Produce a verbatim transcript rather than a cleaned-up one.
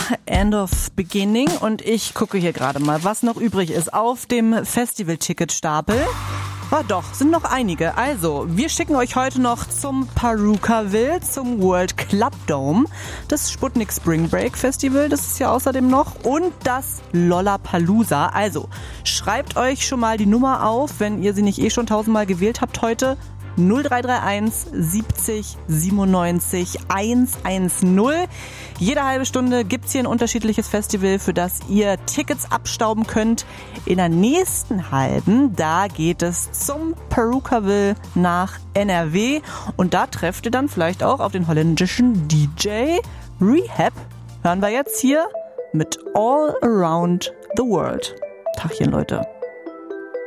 End of Beginning und ich gucke hier gerade mal, was noch übrig ist auf dem Festival-Ticket-Stapel. Ah, doch, sind noch einige. Also, wir schicken euch heute noch zum Purukaville, zum World Club Dome, das Sputnik Spring Break Festival, das ist ja außerdem noch, und das Lollapalooza. Also, schreibt euch schon mal die Nummer auf, wenn ihr sie nicht eh schon tausendmal gewählt habt heute. null drei drei eins siebzig siebenundneunzig hundertzehn. Jede halbe Stunde gibt's hier ein unterschiedliches Festival, für das ihr Tickets abstauben könnt. In der nächsten halben, da geht es zum Purukaville nach N R W und da trefft ihr dann vielleicht auch auf den holländischen D J Rehab. Hören wir jetzt hier mit All Around the World. Tachchen, Leute.